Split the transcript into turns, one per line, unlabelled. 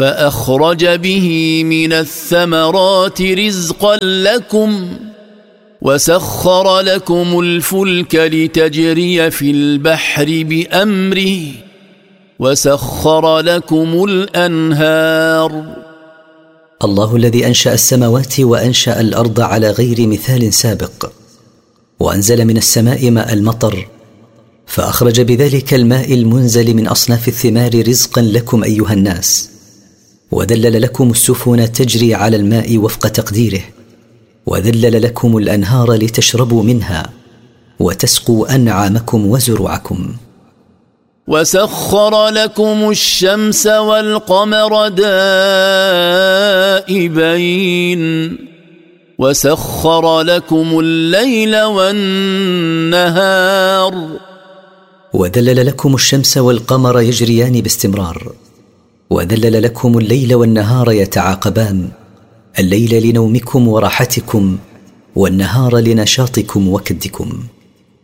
فأخرج به من الثمرات رزقا لكم وسخر لكم الفلك لتجري في البحر بأمره وسخر لكم الأنهار.
الله الذي أنشأ السماوات وأنشأ الأرض على غير مثال سابق، وأنزل من السماء ماء المطر، فأخرج بذلك الماء المنزل من أصناف الثمار رزقا لكم أيها الناس، وذلل لكم السفن تجري على الماء وفق تقديره، وذلل لكم الأنهار لتشربوا منها وتسقوا أنعامكم وزروعكم.
وسخر لكم الشمس والقمر دائبين وسخر لكم الليل والنهار.
وذلل لكم الشمس والقمر يجريان باستمرار، وذلل لكم الليل والنهار يتعاقبان، الليل لنومكم وراحتكم، والنهار لنشاطكم وكدكم.